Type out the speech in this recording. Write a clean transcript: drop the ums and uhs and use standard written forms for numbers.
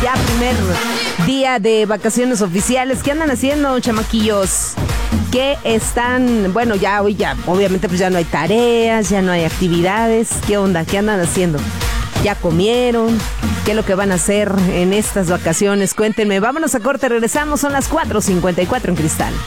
ya primer día de vacaciones oficiales. ¿Qué andan haciendo, chamaquillos? ¿Qué están? Bueno, ya hoy ya, obviamente pues ya no hay tareas, ya no hay actividades. ¿Qué onda? ¿Qué andan haciendo? ¿Ya comieron? ¿Qué es lo que van a hacer en estas vacaciones? Cuéntenme. Vámonos a corte, regresamos. Son las 4:54 en Cristal.